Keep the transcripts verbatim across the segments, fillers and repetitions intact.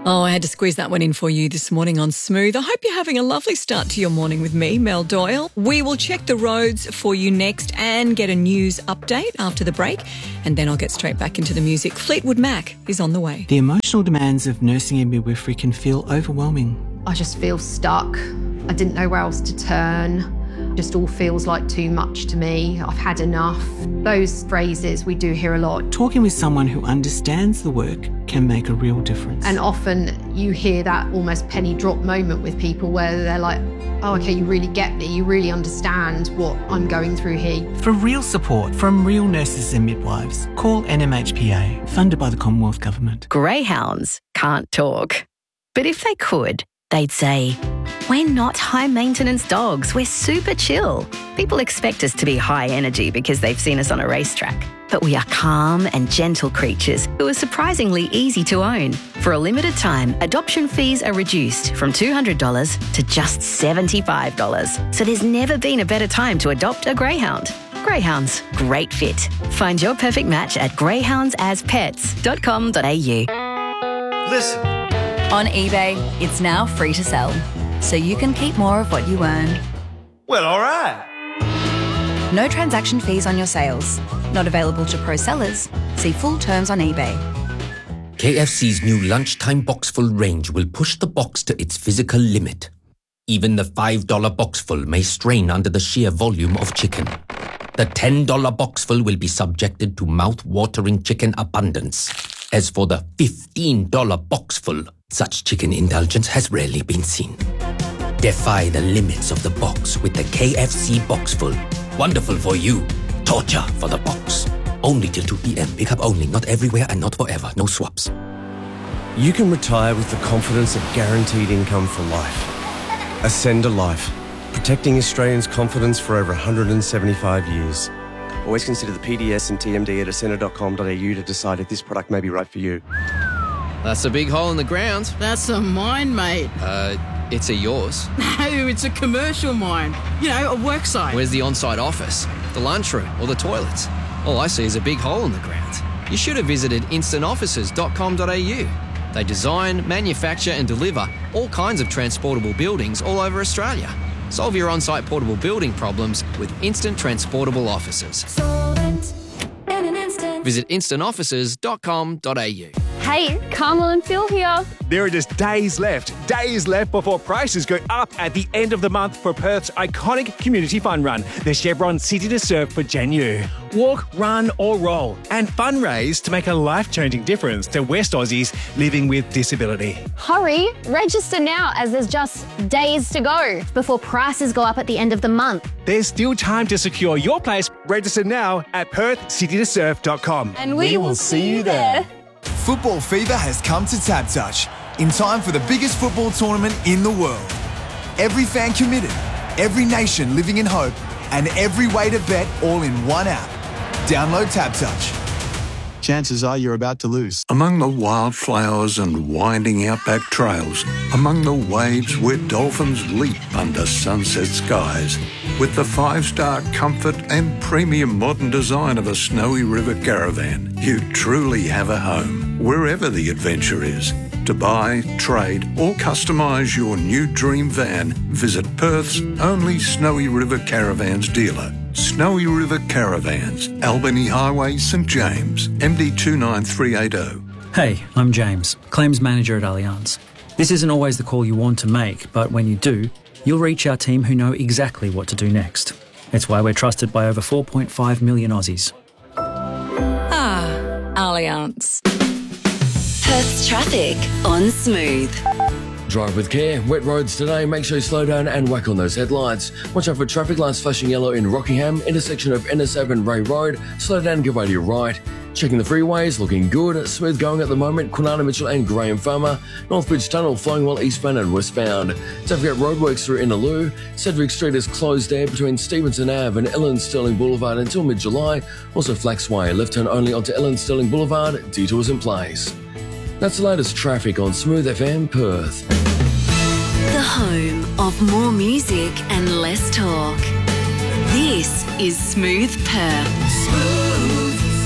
Oh, I had to squeeze that one in for you this morning on Smooth. I hope you're having a lovely start to your morning with me, Mel Doyle. We will check the roads for you next and get a news update after the break, and then I'll get straight back into the music. Fleetwood Mac is on the way. The emotional demands of nursing and midwifery can feel overwhelming. I just feel stuck. I didn't know where else to turn. Just all feels like too much to me. I've had enough. Those phrases we do hear a lot. Talking with someone who understands the work can make a real difference. And often you hear that almost penny drop moment with people where they're like, oh, okay, you really get me. You really understand what I'm going through here. For real support from real nurses and midwives, call N M H P A, funded by the Commonwealth Government. Greyhounds can't talk. But if they could, they'd say, we're not high-maintenance dogs, we're super chill. People expect us to be high energy because they've seen us on a racetrack. But we are calm and gentle creatures who are surprisingly easy to own. For a limited time, adoption fees are reduced from two hundred dollars to just seventy-five dollars. So there's never been a better time to adopt a greyhound. Greyhounds, great fit. Find your perfect match at greyhounds as pets dot com dot a u. Listen. On eBay, it's now free to sell, so you can keep more of what you earn. Well, all right. No transaction fees on your sales. Not available to pro sellers. See full terms on eBay. K F C's new lunchtime boxful range will push the box to its physical limit. Even the five dollar boxful may strain under the sheer volume of chicken. The ten dollar boxful will be subjected to mouth-watering chicken abundance. As for the fifteen dollar boxful, such chicken indulgence has rarely been seen. Defy the limits of the box with the K F C Boxful. Wonderful for you. Torture for the box. Only till two p.m. Pick up only. Not everywhere and not forever. No swaps. You can retire with the confidence of guaranteed income for life. Ascend a Life. Protecting Australians' confidence for over one hundred seventy-five years. Always consider the P D S and T M D at ascender dot com dot a u to decide if this product may be right for you. That's a big hole in the ground. That's a mine, mate. Uh, it's a yours. No, it's a commercial mine. You know, a work site. Where's the on-site office, the lunchroom, or the toilets? All I see is a big hole in the ground. You should have visited instant offices dot com dot a u. They design, manufacture and deliver all kinds of transportable buildings all over Australia. Solve your on-site portable building problems with Instant Transportable Offices. Visit instant offices dot com dot a u. Hey, Carmel and Phil here. There are just days left, days left before prices go up at the end of the month for Perth's iconic community fun run, the Chevron City to Surf for January. Walk, run or roll and fundraise to make a life-changing difference to West Aussies living with disability. Hurry, register now as there's just days to go before prices go up at the end of the month. There's still time to secure your place. Register now at perth city to surf dot com. And we, we will see you there. Football fever has come to TABtouch in time for the biggest football tournament in the world. Every fan committed, every nation living in hope, and every way to bet all in one app. Download TABtouch. Chances are you're about to lose. Among the wildflowers and winding outback trails, among the waves where dolphins leap under sunset skies, with the five-star comfort and premium modern design of a Snowy River Caravan, you truly have a home, wherever the adventure is. To buy, trade or customise your new dream van, visit Perth's only Snowy River Caravans dealer. Snowy River Caravans, Albany Highway, St James, M D two nine three eight zero. Hey, I'm James, Claims Manager at Allianz. This isn't always the call you want to make, but when you do, you'll reach our team who know exactly what to do next. It's why we're trusted by over four point five million Aussies. Ah, Allianz. Perth's traffic on Smooth. Drive with care. Wet roads today. Make sure you slow down and whack on those headlights. Watch out for traffic lights flashing yellow in Rockingham, intersection of N S seven Ray Road. Slow down and give way to your right. Checking the freeways, looking good. Smooth going at the moment. Kwinana Mitchell and Graham Farmer. Northbridge Tunnel flowing well eastbound and westbound. Don't forget roadworks through Innaloo. Cedric Street is closed there between Stevenson Ave and Ellen Sterling Boulevard until mid-July. Also Flaxway, left turn only onto Ellen Sterling Boulevard. Detours in place. That's the latest traffic on Smooth F M Perth. The home of more music and less talk. This is Smooth Perth. Smooth.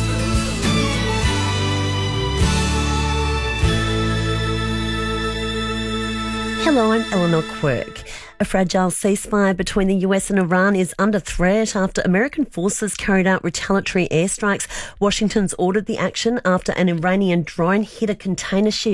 Hello, I'm Eleanor Quirk. A fragile ceasefire between the U S and Iran is under threat after American forces carried out retaliatory airstrikes. Washington's ordered the action after an Iranian drone hit a container ship